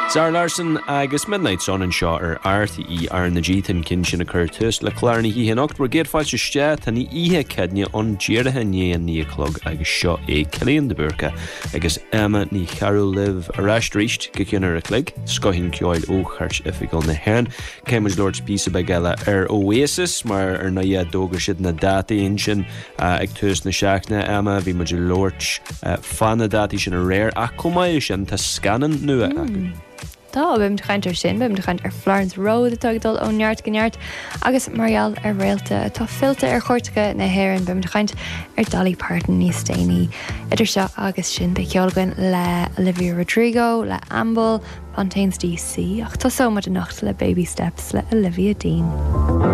Zara Larson agus Midnight Sun an seo RTE ar na ddítain cin sin a chuirtus le chláirna hí hinocht ru géad fáilte ste tá ní ihe cedne an ddíirithe níon níochlog agus seo é Cilíon de Burca agus Emma ní charú liv a rastríist go cinar a clig scohinn ceáil ó chuirt ifigal na hain Cambridge Lords písa begeile ar Oasis mar ar na iad dógur siad na dataíon sin ag tuas na seachna Emma bhí muidir Lords fanna dataí sin a réir ach cumáid sin tá scanan nua acu. Tá bim de chaint ar sin, bim de chaint ar Florence Road atá dul ó neart gneart agus marial ar réalta tá filta ar chóirtecha na hhéireann bim de chaint ar Dolly Parton níos déanaí. Idir seo agus sin be ceolgain le Olivia Rodrigo, le Amble, Fontaines DC ach tá so much a nacht le Baby Steps le Olivia Dean.